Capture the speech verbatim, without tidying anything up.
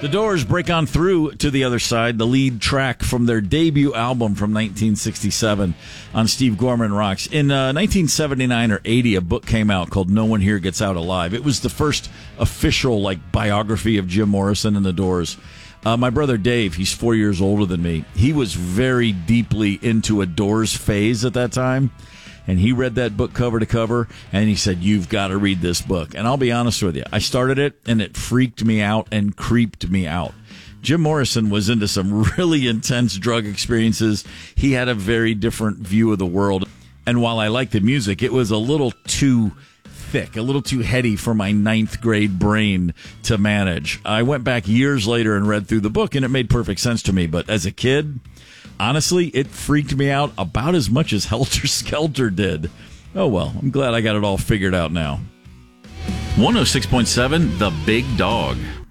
The Doors break on through to the other side, the lead track from their debut album from nineteen sixty-seven on Steve Gorman Rocks. In uh, nineteen seventy-nine or eighty, a book came out called No One Here Gets Out Alive. It was the first official like biography of Jim Morrison and the Doors. Uh, my brother Dave, he's four years older than me, he was very deeply into a Doors phase at that time. And he read that book cover to cover, and he said, you've got to read this book. And I'll be honest with you, I started it, and it freaked me out and creeped me out. Jim Morrison was into some really intense drug experiences. He had a very different view of the world. And while I liked the music, it was a little too thick, a little too heady for my ninth grade brain to manage. I went back years later and read through the book, and it made perfect sense to me. But as a kid, honestly, it freaked me out about as much as Helter Skelter did. Oh, well, I'm glad I got it all figured out now. one oh six point seven, The Big Dog.